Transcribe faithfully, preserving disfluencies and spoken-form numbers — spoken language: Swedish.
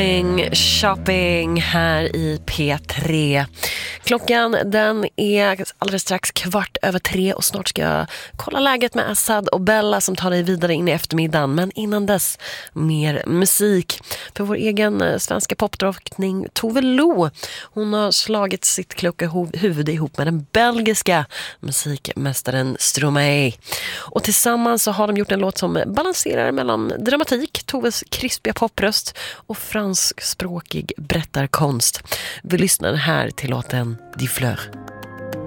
Going shopping här i P tre. Klockan den är alldeles strax kvart över tre och snart ska jag kolla läget med Assad och Bella som tar dig vidare in i eftermiddagen. Men innan dess mer musik. För vår egen svenska popdrottning Tove Lo. Hon har slagit sitt kloka huvud ihop med den belgiska musikmästaren Stromae. Och tillsammans så har de gjort en låt som balanserar mellan dramatik, Toves krispiga popröst och franskspråkig berättarkonst. Vi lyssnar här till låten Die Fleur.